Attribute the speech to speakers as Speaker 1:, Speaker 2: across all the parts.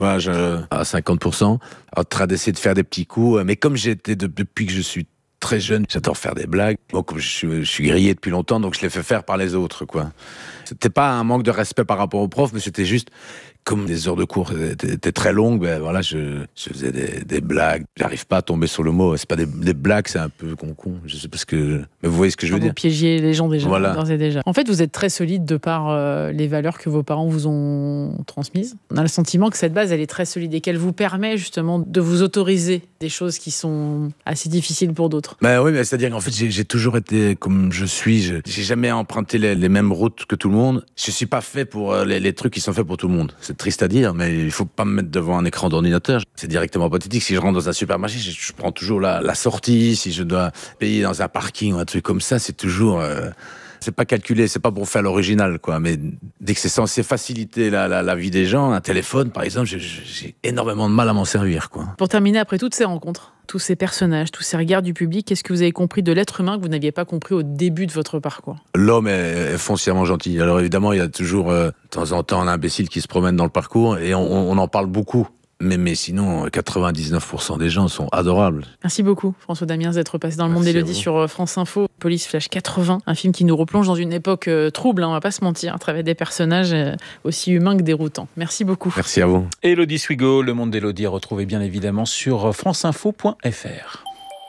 Speaker 1: Moi, à 50%, en train d'essayer de faire des petits coups. Mais comme depuis que je suis très jeune, j'adore faire des blagues. Bon, comme je suis grillé depuis longtemps, donc je les fais faire par les autres, quoi. C'était pas un manque de respect par rapport aux profs, mais c'était juste, comme les heures de cours étaient très longues, ben voilà, je faisais des blagues. J'arrive pas à tomber sur le mot. C'est pas des blagues, c'est un peu con. Je sais pas mais vous voyez ce que je veux dire.
Speaker 2: Vous piégiez les gens déjà,
Speaker 1: voilà.
Speaker 2: d'ores et déjà. En fait, vous êtes très solide de par les valeurs que vos parents vous ont transmises. On a le sentiment que cette base, elle est très solide et qu'elle vous permet justement de vous autoriser des choses qui sont assez difficiles pour d'autres.
Speaker 1: Ben oui, mais c'est-à-dire qu'en fait, j'ai toujours été comme je suis. J'ai jamais emprunté les mêmes routes que tout le monde. Je suis pas fait pour les trucs qui sont faits pour tout le monde. C'est triste à dire, mais il faut pas me mettre devant un écran d'ordinateur. C'est directement pathétique. Si je rentre dans un supermarché, je prends toujours la sortie. Si je dois payer dans un parking ou un truc comme ça, c'est toujours... c'est pas calculé, c'est pas pour faire l'original, quoi. Mais dès que c'est censé faciliter la vie des gens, un téléphone, par exemple, j'ai énormément de mal à m'en servir, quoi.
Speaker 2: Pour terminer, après toutes ces rencontres, tous ces personnages, tous ces regards du public, qu'est-ce que vous avez compris de l'être humain que vous n'aviez pas compris au début de votre parcours ?
Speaker 1: L'homme est foncièrement gentil. Alors évidemment, il y a toujours, de temps en temps, un imbécile qui se promène dans le parcours, et on en parle beaucoup. Mais sinon, 99% des gens sont adorables.
Speaker 2: Merci beaucoup, François Damiens, d'être passé dans le monde d'Élodie sur France Info. Police Flash 80, un film qui nous replonge dans une époque trouble, on va pas se mentir, à travers des personnages aussi humains que déroutants. Merci beaucoup.
Speaker 1: Merci à vous.
Speaker 3: Élodie Swigo, le monde d'Élodie, retrouvez bien évidemment sur franceinfo.fr.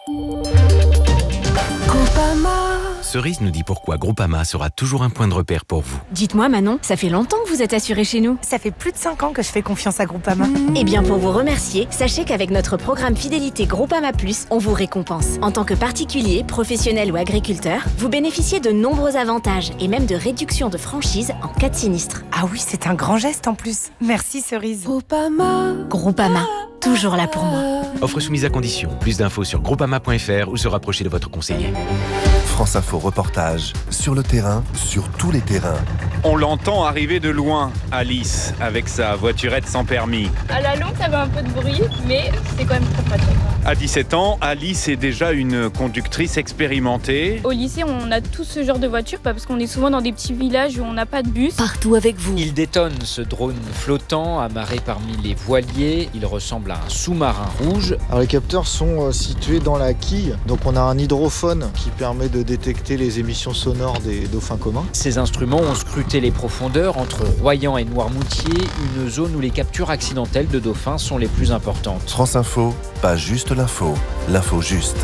Speaker 4: Cerise nous dit pourquoi Groupama sera toujours un point de repère pour vous.
Speaker 5: Dites-moi Manon, ça fait longtemps que vous êtes assurée chez nous.
Speaker 6: Ça fait plus de 5 ans que je fais confiance à Groupama.
Speaker 5: Eh bien pour vous remercier, sachez qu'avec notre programme fidélité Groupama Plus, on vous récompense. En tant que particulier, professionnel ou agriculteur, vous bénéficiez de nombreux avantages et même de réductions de franchise en cas de sinistre.
Speaker 6: Ah oui, c'est un grand geste en plus. Merci Cerise.
Speaker 5: Groupama, toujours là pour moi.
Speaker 4: Offre soumise à condition. Plus d'infos sur groupama.fr ou se rapprocher de votre conseiller.
Speaker 7: France Info reportage, sur le terrain, sur tous les terrains.
Speaker 8: On l'entend arriver de loin, Alice, avec sa voiturette sans permis.
Speaker 9: À la longue, ça fait un peu de bruit, mais c'est quand même très pratique.
Speaker 8: À 17 ans, Alice est déjà une conductrice expérimentée.
Speaker 9: Au lycée, on a tout ce genre de voiture, parce qu'on est souvent dans des petits villages où on n'a pas de bus.
Speaker 5: Partout avec vous.
Speaker 10: Il détonne, ce drone flottant, amarré parmi les voiliers. Il ressemble à un sous-marin rouge.
Speaker 11: Alors les capteurs sont situés dans la quille, donc on a un hydrophone qui permet de détecter les émissions sonores des dauphins communs.
Speaker 10: Ces instruments ont scruté les profondeurs entre Royan et Noirmoutier, une zone où les captures accidentelles de dauphins sont les plus importantes.
Speaker 7: France Info, pas juste l'info, l'info juste.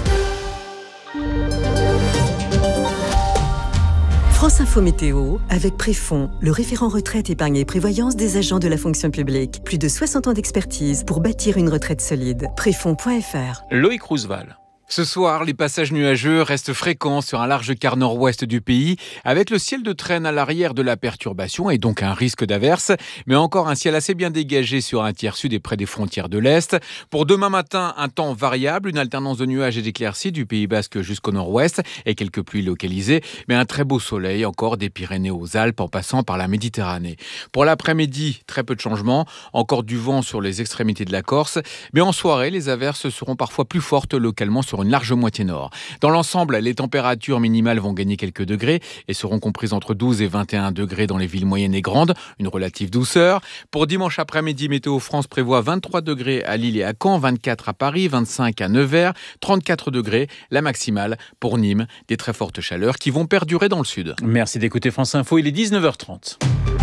Speaker 12: France Info Météo, avec Préfond, le référent retraite, épargne et prévoyance des agents de la fonction publique. Plus de 60 ans d'expertise pour bâtir une retraite solide. Préfond.fr.
Speaker 3: Loïc Roosevelt. Ce soir, les passages nuageux restent fréquents sur un large quart nord-ouest du pays, avec le ciel de traîne à l'arrière de la perturbation et donc un risque d'averse, mais encore un ciel assez bien dégagé sur un tiers sud et près des frontières de l'Est. Pour demain matin, un temps variable, une alternance de nuages et d'éclaircies du Pays Basque jusqu'au nord-ouest et quelques pluies localisées, mais un très beau soleil encore des Pyrénées aux Alpes en passant par la Méditerranée. Pour l'après-midi, très peu de changements, encore du vent sur les extrémités de la Corse, mais en soirée, les averses seront parfois plus fortes localement sur une large moitié nord. Dans l'ensemble, les températures minimales vont gagner quelques degrés et seront comprises entre 12 et 21 degrés dans les villes moyennes et grandes, une relative douceur. Pour dimanche après-midi, Météo France prévoit 23 degrés à Lille et à Caen, 24 à Paris, 25 à Nevers, 34 degrés, la maximale pour Nîmes, des très fortes chaleurs qui vont perdurer dans le sud. Merci d'écouter France Info, il est 19h30.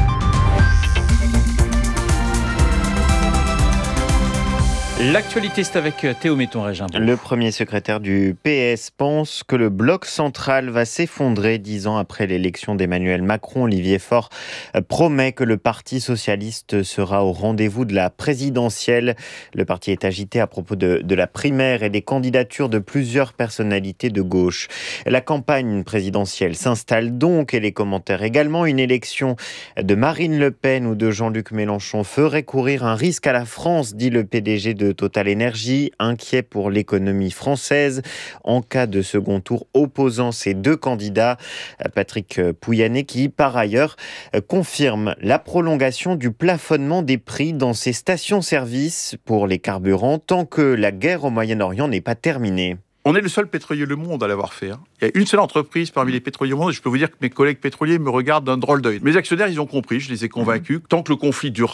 Speaker 3: L'actualité, c'est avec Théo Metton-Régin.
Speaker 13: Le premier secrétaire du PS pense que le bloc central va s'effondrer 10 ans après l'élection d'Emmanuel Macron. Olivier Faure promet que le Parti socialiste sera au rendez-vous de la présidentielle. Le parti est agité à propos de la primaire et des candidatures de plusieurs personnalités de gauche. La campagne présidentielle s'installe donc et les commentaires également. Une élection de Marine Le Pen ou de Jean-Luc Mélenchon ferait courir un risque à la France, dit le PDG de Total Energy, inquiet pour l'économie française en cas de second tour opposant ces deux candidats. Patrick Pouyanné qui, par ailleurs, confirme la prolongation du plafonnement des prix dans ces stations-service pour les carburants tant que la guerre au Moyen-Orient n'est pas terminée.
Speaker 14: On est le seul pétrolier au monde à l'avoir fait. Il y a une seule entreprise parmi les pétroliers au monde, et je peux vous dire que mes collègues pétroliers me regardent d'un drôle d'œil. Mes actionnaires, ils ont compris, je les ai convaincus. Tant que le conflit durera,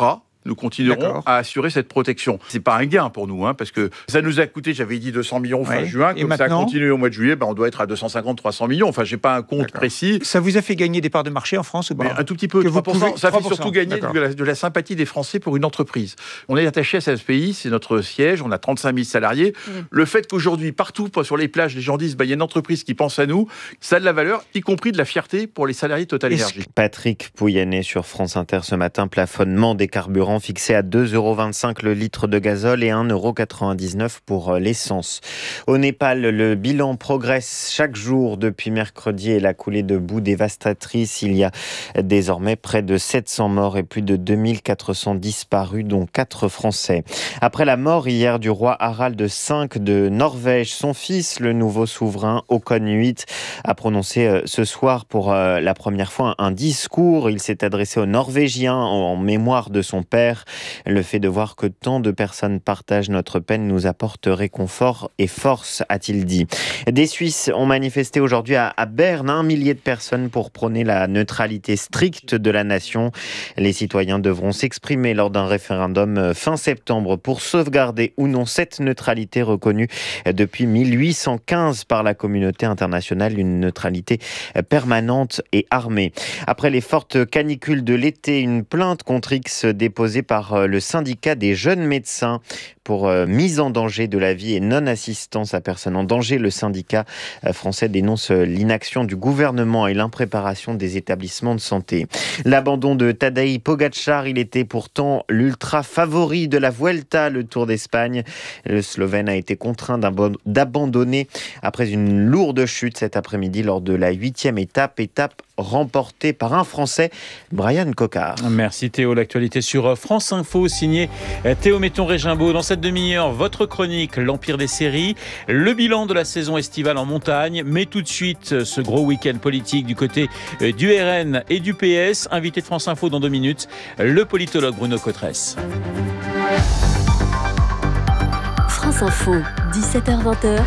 Speaker 14: nous continuerons à assurer cette protection. C'est pas un gain pour nous, parce que ça nous a coûté, j'avais dit 200 millions fin juin, comme ça continue au mois de juillet, on doit être à 250-300 millions. Enfin, j'ai pas un compte précis.
Speaker 15: Ça vous a fait gagner des parts de marché en France ou pas?
Speaker 14: Un tout petit peu, 3%. Ça fait surtout gagner de la sympathie des Français pour une entreprise. On est attaché à ce pays, c'est notre siège, on a 35 000 salariés. Le fait qu'aujourd'hui, partout sur les plages, les gens disent il y a une entreprise qui pense à nous, ça a de la valeur, y compris de la fierté pour les salariés Total Énergie.
Speaker 13: Patrick Pouyanné sur France Inter ce matin, plafonnement des carburants fixé à 2,25 € le litre de gazole et 1,99 € pour l'essence. Au Népal, le bilan progresse chaque jour depuis mercredi et la coulée de boue dévastatrice. Il y a désormais près de 700 morts et plus de 2400 disparus, dont 4 Français. Après la mort hier du roi Harald V de Norvège, son fils, le nouveau souverain Håkon VIII, a prononcé ce soir pour la première fois un discours. Il s'est adressé aux Norvégiens en mémoire de son père. Le fait de voir que tant de personnes partagent notre peine nous apporte réconfort et force, a-t-il dit. Des Suisses ont manifesté aujourd'hui à Berne, 1 millier de personnes pour prôner la neutralité stricte de la nation. Les citoyens devront s'exprimer lors d'un référendum fin septembre pour sauvegarder ou non cette neutralité reconnue depuis 1815 par la communauté internationale, une neutralité permanente et armée. Après les fortes canicules de l'été, une plainte contre X déposée par le syndicat des jeunes médecins pour mise en danger de la vie et non-assistance à personne en danger. Le syndicat français dénonce l'inaction du gouvernement et l'impréparation des établissements de santé. L'abandon de Tadej Pogačar, il était pourtant l'ultra favori de la Vuelta, le Tour d'Espagne. Le Slovène a été contraint d'abandonner après une lourde chute cet après-midi lors de la 8e étape remportée par un Français, Brian Cocard.
Speaker 16: Merci Théo. L'actualité sur France Info, signé Théo Metton-Régimbaud. Dans cette demi-heure, votre chronique, l'Empire des séries, le bilan de la saison estivale en montagne, mais tout de suite, ce gros week-end politique du côté du RN et du PS. Invité de France Info dans 2 minutes, le politologue Bruno Cotresse.
Speaker 17: France Info, 17h-20h.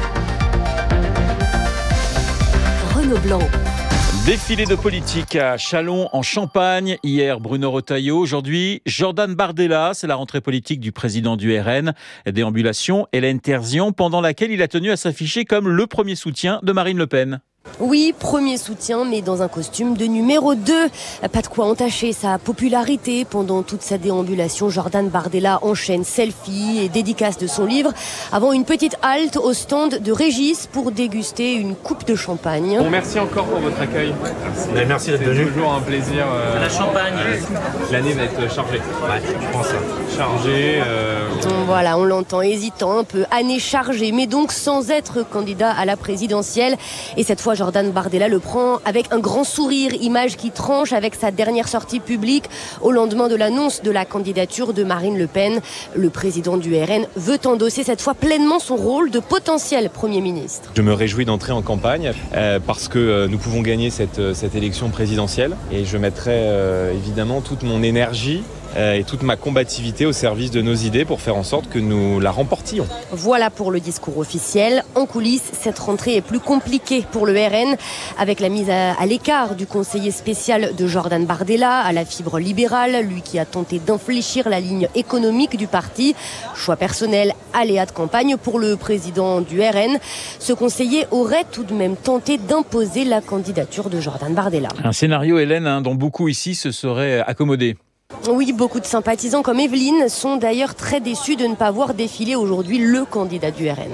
Speaker 17: Renaud Blanc.
Speaker 16: Défilé de politique à Châlons en Champagne. Hier, Bruno Retailleau. Aujourd'hui, Jordan Bardella. C'est la rentrée politique du président du RN. Déambulation, Hélène Terzian, pendant laquelle il a tenu à s'afficher comme le premier soutien de Marine Le Pen.
Speaker 18: Oui, premier soutien, mais dans un costume de numéro 2. Pas de quoi entacher sa popularité. Pendant toute sa déambulation, Jordan Bardella enchaîne selfies et dédicaces de son livre avant une petite halte au stand de Régis pour déguster une coupe de champagne.
Speaker 19: Bon, merci encore pour votre accueil. Merci d'être venu. C'est toujours un plaisir.
Speaker 20: La champagne.
Speaker 19: L'année va être chargée.
Speaker 20: Ouais, je pense.
Speaker 19: Chargée.
Speaker 18: Voilà, on l'entend hésitant un peu. Année chargée, mais donc sans être candidat à la présidentielle. Et cette fois, Jordan Bardella le prend avec un grand sourire, image qui tranche avec sa dernière sortie publique au lendemain de l'annonce de la candidature de Marine Le Pen. Le président du RN veut endosser cette fois pleinement son rôle de potentiel Premier ministre.
Speaker 19: Je me réjouis d'entrer en campagne parce que nous pouvons gagner cette élection présidentielle et je mettrai évidemment toute mon énergie et toute ma combativité au service de nos idées pour faire en sorte que nous la remportions.
Speaker 18: Voilà pour le discours officiel. En coulisses, cette rentrée est plus compliquée pour le RN, avec la mise à l'écart du conseiller spécial de Jordan Bardella à la fibre libérale, lui qui a tenté d'infléchir la ligne économique du parti. Choix personnel, aléa de campagne pour le président du RN. Ce conseiller aurait tout de même tenté d'imposer la candidature de Jordan Bardella.
Speaker 16: Un scénario, Hélène, dont beaucoup ici se seraient accommodés.
Speaker 18: Oui, beaucoup de sympathisants comme Evelyne sont d'ailleurs très déçus de ne pas voir défiler aujourd'hui le candidat du RN.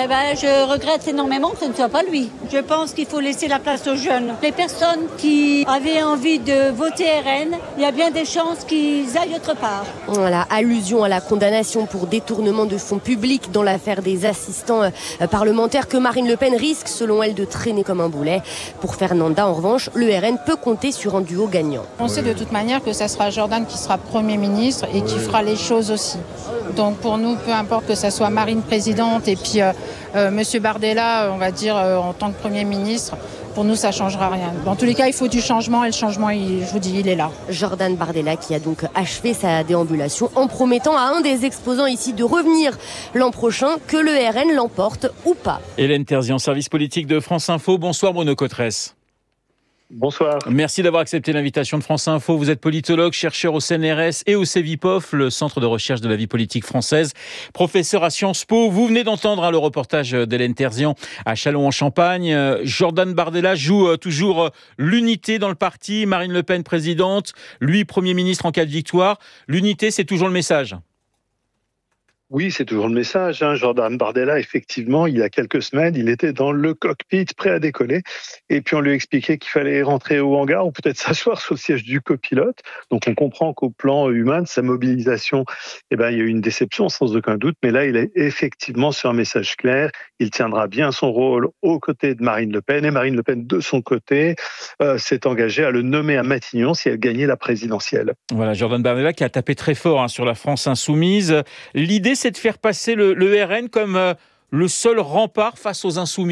Speaker 21: Je regrette énormément que ce ne soit pas lui. Je pense qu'il faut laisser la place aux jeunes. Les personnes qui avaient envie de voter RN, il y a bien des chances qu'ils aillent autre part.
Speaker 18: Voilà, allusion à la condamnation pour détournement de fonds publics dans l'affaire des assistants parlementaires que Marine Le Pen risque, selon elle, de traîner comme un boulet. Pour Fernanda, en revanche, le RN peut compter sur un duo gagnant.
Speaker 22: On sait de toute manière que ça sera Jordan qui sera Premier ministre et qui fera les choses aussi. Donc pour nous, peu importe que ça soit Marine présidente et puis Monsieur Bardella, on va dire, en tant que Premier ministre, pour nous, ça ne changera rien. Dans tous les cas, il faut du changement et le changement, je vous dis, il est là.
Speaker 18: Jordan Bardella qui a donc achevé sa déambulation en promettant à un des exposants ici de revenir l'an prochain, que le RN l'emporte ou pas.
Speaker 16: Hélène Terzian, service politique de France Info. Bonsoir Bruno Cotresse.
Speaker 2: Bonsoir.
Speaker 16: Merci d'avoir accepté l'invitation de France Info. Vous êtes politologue, chercheur au CNRS et au CEVIPOF, le Centre de recherche de la vie politique française, professeur à Sciences Po. Vous venez d'entendre le reportage d'Hélène Terzian à Châlons-en-Champagne. Jordan Bardella joue toujours l'unité dans le parti. Marine Le Pen présidente, lui Premier ministre en cas de victoire. L'unité, c'est toujours le message.
Speaker 2: Oui, c'est toujours le message. Jordan Bardella, effectivement, il y a quelques semaines, il était dans le cockpit, prêt à décoller. Et puis, on lui expliquait qu'il fallait rentrer au hangar ou peut-être s'asseoir sur le siège du copilote. Donc, on comprend qu'au plan humain, de sa mobilisation, il y a eu une déception, sans aucun doute. Mais là, il est effectivement sur un message clair. Il tiendra bien son rôle aux côtés de Marine Le Pen. Et Marine Le Pen, de son côté, s'est engagée à le nommer à Matignon si elle gagnait la présidentielle.
Speaker 16: Voilà, Jordan Bardella qui a tapé très fort sur la France insoumise. L'idée, c'est de faire passer le RN comme le seul rempart face aux insoumis ?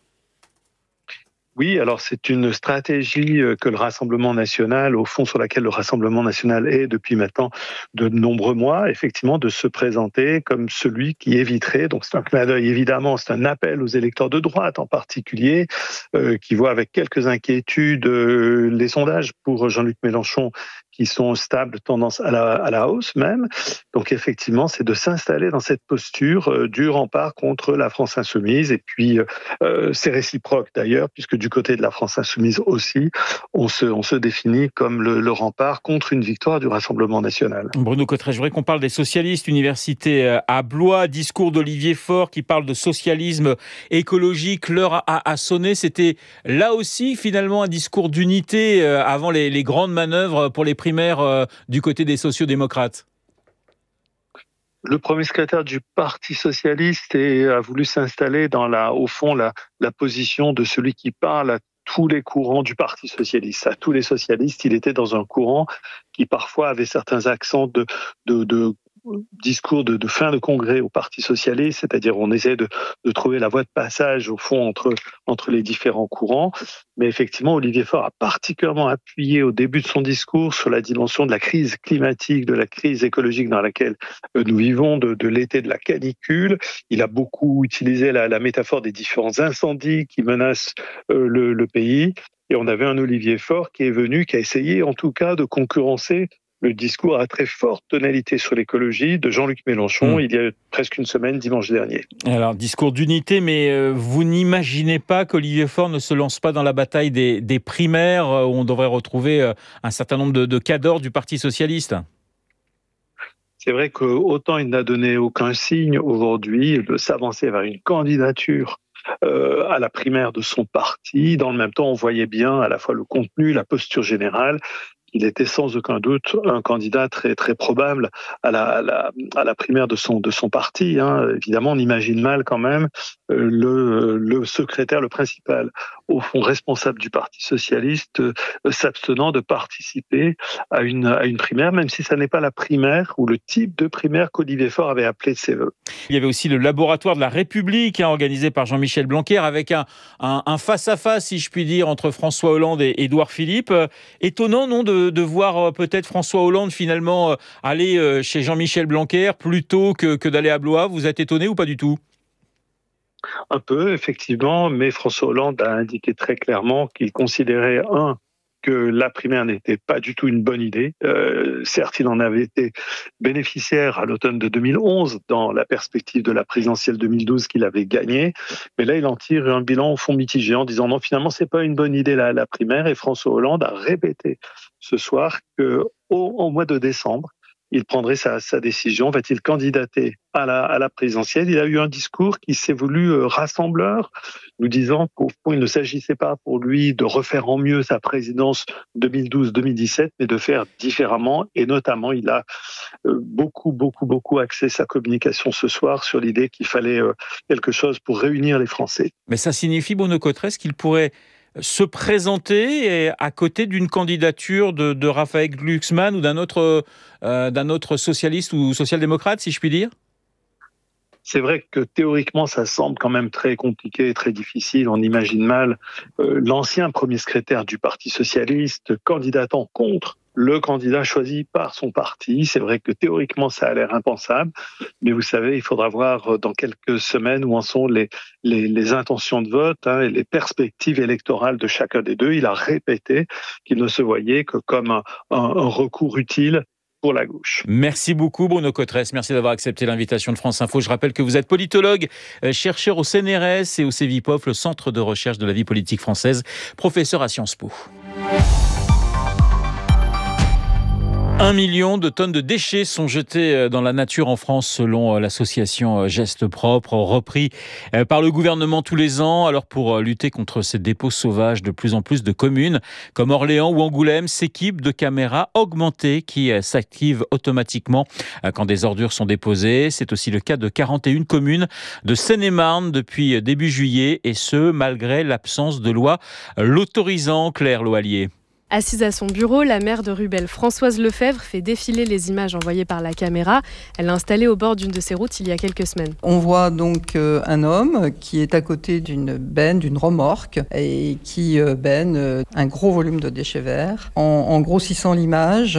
Speaker 2: Oui, alors c'est une stratégie que le Rassemblement national, au fond sur laquelle le Rassemblement national est depuis maintenant de nombreux mois, effectivement, de se présenter comme celui qui éviterait, donc c'est un clin d'œil évidemment, c'est un appel aux électeurs de droite en particulier, qui voient avec quelques inquiétudes les sondages pour Jean-Luc Mélenchon qui sont stables, tendance à la hausse même. Donc effectivement, c'est de s'installer dans cette posture du rempart contre la France insoumise. Et puis, c'est réciproque d'ailleurs, puisque du côté de la France insoumise aussi, on se définit comme le rempart contre une victoire du Rassemblement national.
Speaker 16: Bruno Cotret, je voudrais qu'on parle des socialistes. Université à Blois, discours d'Olivier Faure qui parle de socialisme écologique. L'heure a sonné. C'était là aussi finalement un discours d'unité avant les grandes manœuvres pour les primaires du côté des sociodémocrates.
Speaker 2: Le premier secrétaire du Parti socialiste a voulu s'installer dans la position de celui qui parle à tous les courants du Parti socialiste. À tous les socialistes, il était dans un courant qui parfois avait certains accents de discours de fin de congrès au Parti socialiste, c'est-à-dire on essaie de trouver la voie de passage au fond entre les différents courants. Mais effectivement, Olivier Faure a particulièrement appuyé au début de son discours sur la dimension de la crise climatique, de la crise écologique dans laquelle nous vivons, de l'été de la canicule. Il a beaucoup utilisé la métaphore des différents incendies qui menacent le pays. Et on avait un Olivier Faure qui a essayé en tout cas de concurrencer le discours à très forte tonalité sur l'écologie de Jean-Luc Mélenchon il y a presque une semaine, dimanche dernier. Alors, discours d'unité, mais vous n'imaginez pas qu'Olivier Faure ne se lance pas dans la bataille des primaires où on devrait retrouver un certain nombre de cadres du Parti socialiste ? C'est vrai qu'autant il n'a donné aucun signe aujourd'hui de s'avancer vers une candidature à la primaire de son parti. Dans le même temps, on voyait bien à la fois le contenu, la posture générale. Il était sans aucun doute un candidat très très probable à la primaire de son parti. Évidemment, on imagine mal quand même le secrétaire, le principal, au fond responsable du Parti socialiste, s'abstenant de participer à une primaire, même si ça n'est pas la primaire ou le type de primaire qu'Olivier Faure avait appelé de ses voeux. Il y avait aussi le laboratoire de la République, organisé par Jean-Michel Blanquer, avec un face-à-face, si je puis dire, entre François Hollande et Édouard Philippe. Étonnant, non, de voir peut-être François Hollande finalement aller chez Jean-Michel Blanquer plutôt que d'aller à Blois. Vous êtes étonné ou pas du tout ? Un peu, effectivement, mais François Hollande a indiqué très clairement qu'il considérait, que la primaire n'était pas du tout une bonne idée. Certes, il en avait été bénéficiaire à l'automne de 2011 dans la perspective de la présidentielle 2012 qu'il avait gagnée, mais là, il en tire un bilan au fond mitigé en disant non, finalement, c'est pas une bonne idée la primaire, et François Hollande a répété ce soir qu'au mois de décembre, il prendrait sa décision. Va-t-il candidater à la présidentielle ? Il a eu un discours qui s'est voulu rassembleur, nous disant qu'au fond, il ne s'agissait pas pour lui de refaire en mieux sa présidence 2012-2017, mais de faire différemment. Et notamment, il a beaucoup axé sa communication ce soir sur l'idée qu'il fallait quelque chose pour réunir les Français. Mais ça signifie, Bruno Cotret, qu'il pourrait se présenter à côté d'une candidature de Raphaël Glucksmann ou d'un autre socialiste ou social-démocrate, si je puis dire ? C'est vrai que théoriquement, ça semble quand même très compliqué et très difficile. On imagine mal l'ancien premier secrétaire du Parti socialiste candidatant contre le candidat choisi par son parti. C'est vrai que théoriquement, ça a l'air impensable, mais vous savez, il faudra voir dans quelques semaines où en sont les intentions de vote et les perspectives électorales de chacun des deux. Il a répété qu'il ne se voyait que comme un recours utile pour la gauche.
Speaker 16: Merci beaucoup Bruno Cotresse, merci d'avoir accepté l'invitation de France Info. Je rappelle que vous êtes politologue, chercheur au CNRS et au CEVIPOF, le Centre de recherche de la vie politique française, professeur à Sciences Po. 1 million de tonnes de déchets sont jetées dans la nature en France selon l'association Gestes Propres, repris par le gouvernement tous les ans. Alors pour lutter contre ces dépôts sauvages, de plus en plus de communes comme Orléans ou Angoulême s'équipent de caméras augmentées qui s'activent automatiquement quand des ordures sont déposées. C'est aussi le cas de 41 communes de Seine-et-Marne depuis début juillet et ce malgré l'absence de loi l'autorisant. Claire Loallier.
Speaker 1: Assise à son bureau, la maire de Rubel, Françoise Lefebvre, fait défiler les images envoyées par la caméra. Elle l'a installée au bord d'une de ses routes il y a quelques semaines.
Speaker 20: On voit donc un homme qui est à côté d'une benne, d'une remorque, et qui benne un gros volume de déchets verts. En grossissant l'image,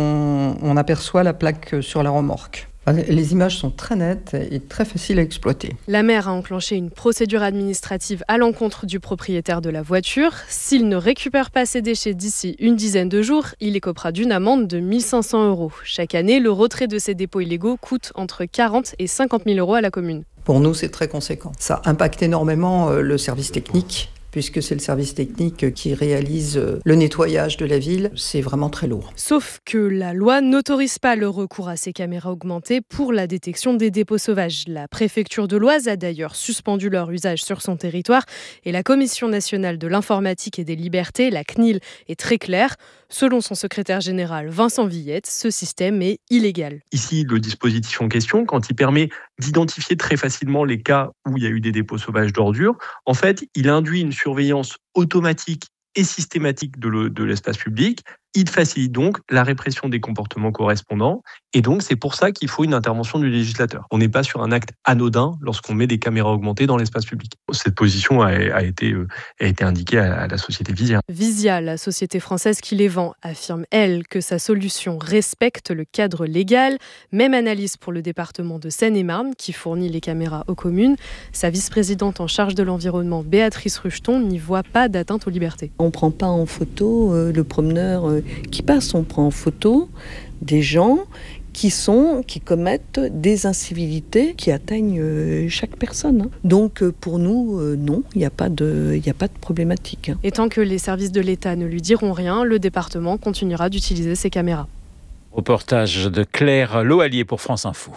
Speaker 20: on aperçoit la plaque sur la remorque. Les images sont très nettes et très faciles à exploiter.
Speaker 1: La maire a enclenché une procédure administrative à l'encontre du propriétaire de la voiture. S'il ne récupère pas ses déchets d'ici une dizaine de jours, il écopera d'une amende de 1 500 €. Chaque année, le retrait de ces dépôts illégaux coûte entre 40 et 50 000 € à la commune.
Speaker 20: Pour nous, c'est très conséquent. Ça impacte énormément le service technique, puisque c'est le service technique qui réalise le nettoyage de la ville. C'est vraiment très lourd.
Speaker 1: Sauf que la loi n'autorise pas le recours à ces caméras augmentées pour la détection des dépôts sauvages. La préfecture de l'Oise a d'ailleurs suspendu leur usage sur son territoire et la Commission nationale de l'informatique et des libertés, la CNIL, est très claire. Selon son secrétaire général Vincent Villette, ce système est illégal.
Speaker 23: Ici, le dispositif en question, quand il permet d'identifier très facilement les cas où il y a eu des dépôts sauvages d'ordures, en fait, il induit une surveillance automatique et systématique de l'espace public. Il facilite donc la répression des comportements correspondants et donc c'est pour ça qu'il faut une intervention du législateur. On n'est pas sur un acte anodin lorsqu'on met des caméras augmentées dans l'espace public. Cette position a été indiquée à la société Visia.
Speaker 1: Visia, la société française qui les vend, affirme elle que sa solution respecte le cadre légal. Même analyse pour le département de Seine-et-Marne qui fournit les caméras aux communes. Sa vice-présidente en charge de l'environnement, Béatrice Rucheton, n'y voit pas d'atteinte aux libertés.
Speaker 24: On ne prend pas en photo le promeneur qui passe, on prend en photo des gens qui commettent des incivilités qui atteignent chaque personne. Donc pour nous, non, il n'y a pas de problématique.
Speaker 1: Et tant que les services de l'État ne lui diront rien, le département continuera d'utiliser ces caméras.
Speaker 16: Reportage de Claire Loallier pour France Info.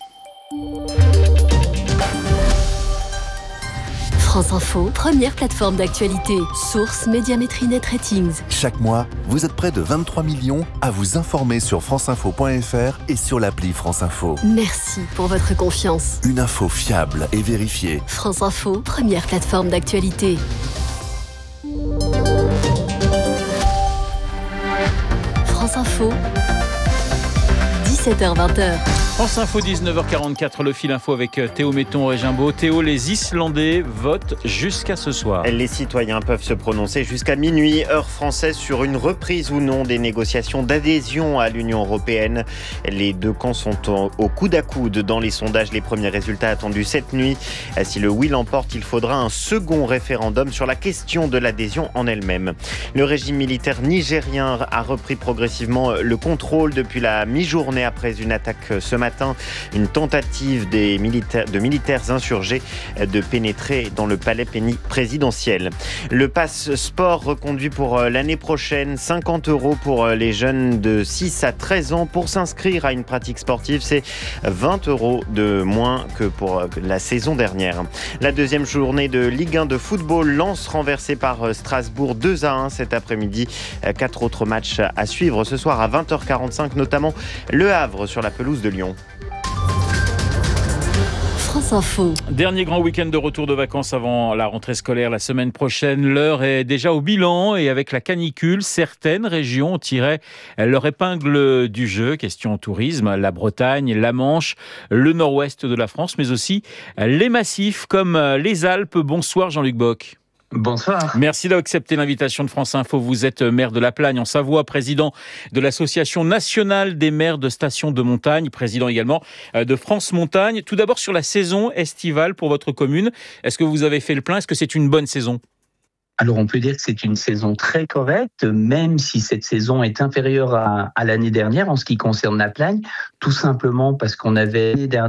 Speaker 17: France Info, première plateforme d'actualité. Source Médiamétrie Net Ratings.
Speaker 7: Chaque mois, vous êtes près de 23 millions à vous informer sur franceinfo.fr et sur l'appli France Info.
Speaker 17: Merci pour votre confiance.
Speaker 7: Une info fiable et vérifiée.
Speaker 17: France Info, première plateforme d'actualité. France Info, 17h-20h.
Speaker 16: France Info, 19h44, le fil info avec Théo Metton-Régimbaud. Théo, les Islandais votent jusqu'à ce soir.
Speaker 13: Les citoyens peuvent se prononcer jusqu'à minuit, heure française, sur une reprise ou non des négociations d'adhésion à l'Union européenne. Les deux camps sont au coude à coude dans les sondages. Les premiers résultats attendus cette nuit. Si le oui l'emporte, il faudra un second référendum sur la question de l'adhésion en elle-même. Le régime militaire nigérien a repris progressivement le contrôle depuis la mi-journée après une attaque ce matin. Une tentative de militaires insurgés de pénétrer dans le palais présidentiel. Le pass sport reconduit pour l'année prochaine. 50 € pour les jeunes de 6 à 13 ans pour s'inscrire à une pratique sportive. C'est 20 € de moins que pour la saison dernière. La deuxième journée de Ligue 1 de football, Lens renversé par Strasbourg 2-1 cet après-midi. 4 autres matchs à suivre ce soir à 20h45, notamment Le Havre sur la pelouse de Lyon.
Speaker 17: France Info.
Speaker 16: Dernier grand week-end de retour de vacances avant la rentrée scolaire la semaine prochaine. L'heure est déjà au bilan et avec la canicule, certaines régions ont tiré leur épingle du jeu. Question tourisme, la Bretagne, la Manche, le nord-ouest de la France, mais aussi les massifs comme les Alpes. Bonsoir Jean-Luc Bock.
Speaker 4: Bonsoir.
Speaker 16: Merci d'accepter l'invitation de France Info. Vous êtes maire de La Plagne en Savoie, président de l'Association nationale des maires de stations de montagne, président également de France Montagne. Tout d'abord sur la saison estivale pour votre commune. Est-ce que vous avez fait le plein ? Est-ce que c'est une bonne saison ?
Speaker 4: Alors on peut dire que c'est une saison très correcte, même si cette saison est inférieure à l'année dernière en ce qui concerne La Plagne, tout simplement parce qu'on avait l'année dernière